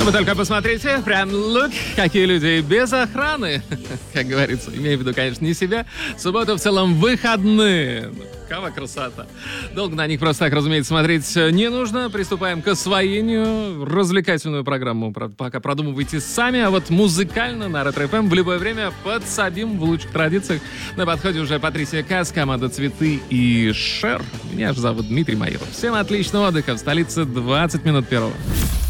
Вы только посмотрите, прям look, какие люди без охраны. Как говорится, имею в виду, конечно, не себя. Суббота в целом выходные. Какова красота. Долго на них просто так, разумеется, смотреть не нужно. Приступаем к освоению. Развлекательную программу пока продумывайте сами. А вот музыкально на Ретро-ФМ в любое время подсобим в лучших традициях. На подходе уже Патрисия Кас, команда «Цветы» и Шер. Меня же зовут Дмитрий Маиров. Всем отличного отдыха в столице 20 минут первого.